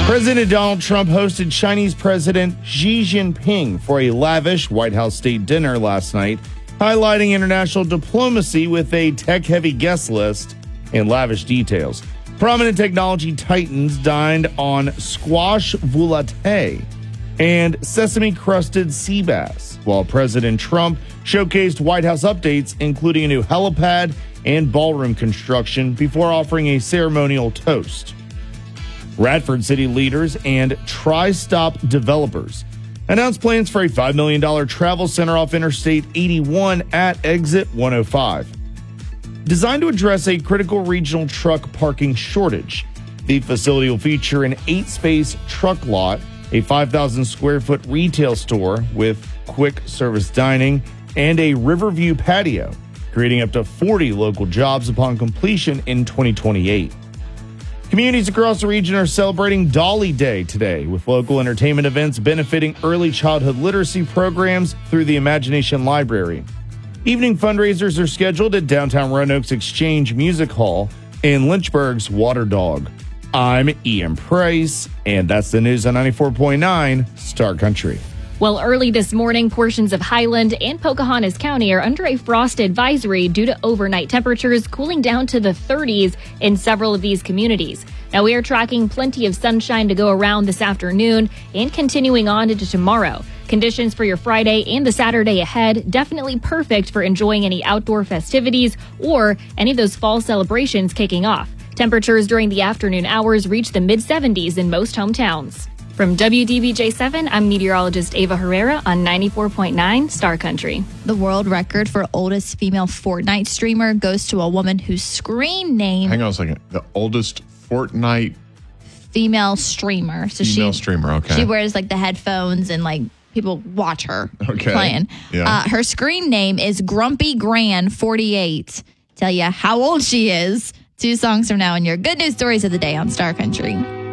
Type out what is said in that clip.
President Donald Trump hosted Chinese President Xi Jinping for a lavish White House state dinner last night, highlighting international diplomacy with a tech-heavy guest list and lavish details. Prominent technology titans dined on squash volatile and sesame-crusted sea bass, while President Trump showcased White House updates, including a new helipad and ballroom construction, before offering a ceremonial toast. Radford City leaders and Tri-Stop developers announced plans for a $5 million travel center off Interstate 81 at Exit 105. Designed to address a critical regional truck parking shortage, the facility will feature an 8-space truck lot, a 5,000 square foot retail store with quick service dining, and a Riverview patio, creating up to 40 local jobs upon completion in 2028. Communities across the region are celebrating Dolly Day today, with local entertainment events benefiting early childhood literacy programs through the Imagination Library. Evening fundraisers are scheduled at downtown Roanoke's Exchange Music Hall and Lynchburg's Water Dog. I'm Ian Price, and that's the news on 94.9 Star Country. Well, early this morning, portions of Highland and Pocahontas County are under a frost advisory due to overnight temperatures cooling down to the 30s in several of these communities. Now, we are tracking plenty of sunshine to go around this afternoon and continuing on into tomorrow. Conditions for your Friday and the Saturday ahead, definitely perfect for enjoying any outdoor festivities or any of those fall celebrations kicking off. Temperatures during the afternoon hours reach the mid-70s in most hometowns. From WDBJ7, I'm meteorologist Ava Herrera on 94.9 Star Country. The world record for oldest female Fortnite streamer goes to a woman whose screen name... Hang on a second. The oldest Fortnite... Female streamer. So streamer, okay. She wears like the headphones and like people watch her playing. Yeah. Her screen name is Grumpy Gran 48. Tell you how old she is 2 songs from now in your good news stories of the day on Star Country.